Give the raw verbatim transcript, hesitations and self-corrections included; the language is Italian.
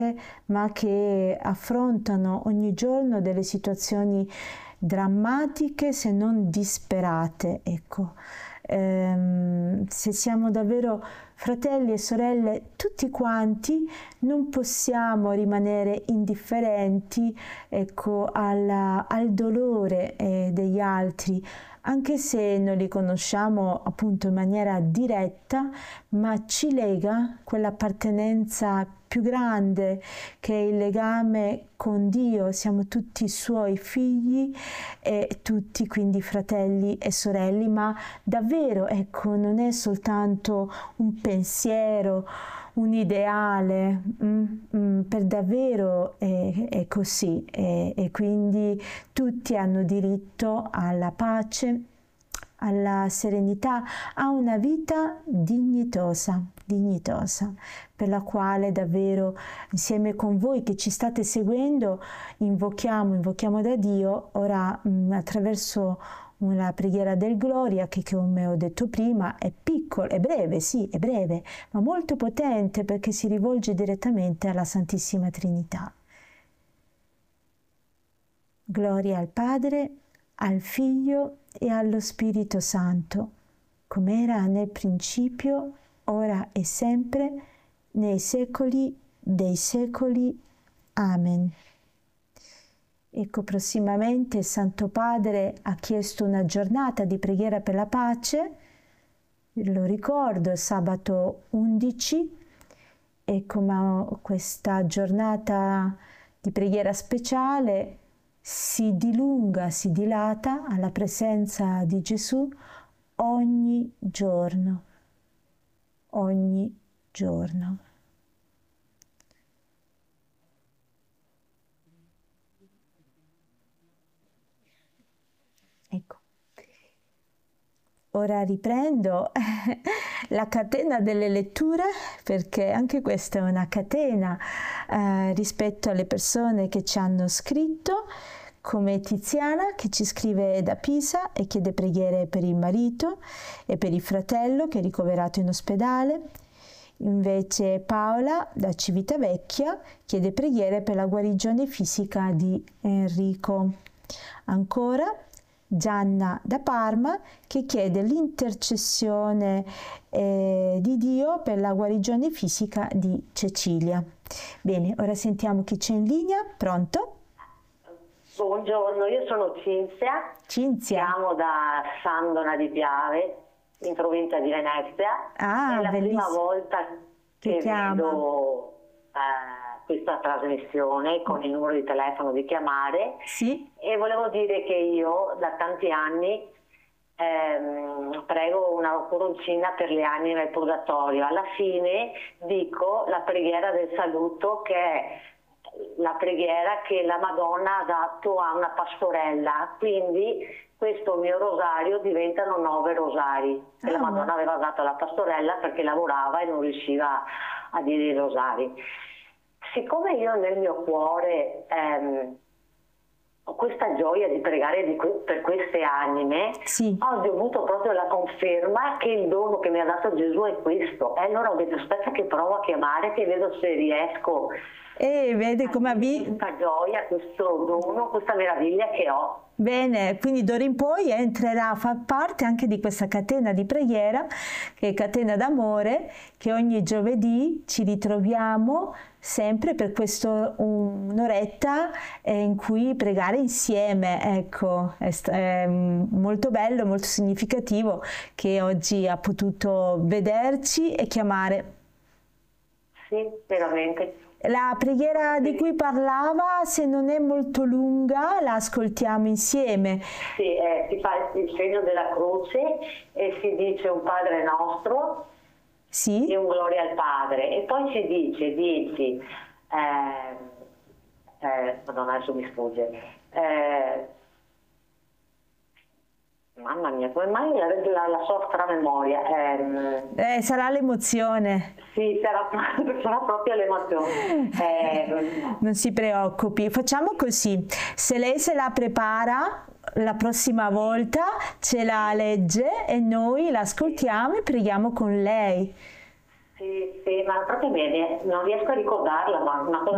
ma che affrontano ogni giorno delle situazioni drammatiche, se non disperate, ecco. Ehm, se siamo davvero fratelli e sorelle tutti quanti, non possiamo rimanere indifferenti, ecco, alla, al dolore eh, degli altri, anche se non li conosciamo appunto in maniera diretta, ma ci lega quell'appartenenza più grande che è il legame con Dio. Siamo tutti suoi figli e tutti quindi fratelli e sorelle, ma davvero, ecco, non è soltanto un pensiero, un ideale, mm, mm, per davvero è, è così, e, e quindi tutti hanno diritto alla pace, alla serenità, a una vita dignitosa, dignitosa, per la quale davvero insieme con voi che ci state seguendo invochiamo, invochiamo da Dio ora mh, attraverso una preghiera del Gloria che, come ho detto prima, è piccola, è breve, sì, è breve, ma molto potente perché si rivolge direttamente alla Santissima Trinità. Gloria al Padre, al Figlio e allo Spirito Santo, come era nel principio, ora e sempre, nei secoli dei secoli. Amen. Ecco, prossimamente il Santo Padre ha chiesto una giornata di preghiera per la pace, lo ricordo, sabato undici, e come questa giornata di preghiera speciale si dilunga, si dilata alla presenza di Gesù ogni giorno, ogni giorno. Ecco. Ora riprendo la catena delle letture, perché anche questa è una catena eh, rispetto alle persone che ci hanno scritto, come Tiziana che ci scrive da Pisa e chiede preghiere per il marito e per il fratello che è ricoverato in ospedale. Invece Paola da Civitavecchia chiede preghiere per la guarigione fisica di Enrico. Ancora Gianna da Parma che chiede l'intercessione eh, di Dio per la guarigione fisica di Cecilia. Bene, ora sentiamo chi c'è in linea. Pronto? Buongiorno, io sono Cinzia. Cinzia. Chiamo da Sandona di Piave, in provincia di Venezia. Ah, è la bellissimo. prima volta che, che vedo eh, questa trasmissione con il numero di telefono di chiamare. Sì. E volevo dire che io da tanti anni ehm, prego una coroncina per le anime nel purgatorio. Alla fine dico la preghiera del saluto, che è la preghiera che la Madonna ha dato a una pastorella, quindi questo mio rosario diventano nove rosari che ah, la Madonna aveva dato alla pastorella perché lavorava e non riusciva a dire i rosari. Siccome io nel mio cuore ehm, ho questa gioia di pregare di que- per queste anime, sì. Oggi ho avuto proprio la conferma che il dono che mi ha dato Gesù è questo. E allora ho detto aspetta che provo a chiamare, che vedo se riesco e vede come avvi... questa gioia, questo dono, questa meraviglia che ho. Bene, quindi d'ora in poi entrerà a far parte anche di questa catena di preghiera, che è catena d'amore, che ogni giovedì ci ritroviamo sempre per questo un'oretta eh, in cui pregare insieme. Ecco, è, è molto bello, molto significativo che oggi ha potuto vederci e chiamare. Sì, veramente. La preghiera di cui parlava, se non è molto lunga, la ascoltiamo insieme. Sì, eh, si fa il segno della croce e si dice un Padre nostro, sì. E un Gloria al Padre. E poi si dice, dici, eh, eh, Madonna, adesso mi sfugge, eh, mamma mia, come mai la, la, la so a memoria? Eh, eh, sarà l'emozione. Sì, sarà, sarà proprio l'emozione. Eh, non si preoccupi, facciamo così, se lei se la prepara la prossima volta ce la legge e noi la ascoltiamo e preghiamo con lei. Sì, sì, ma proprio bene, non riesco a ricordarla, ma una cosa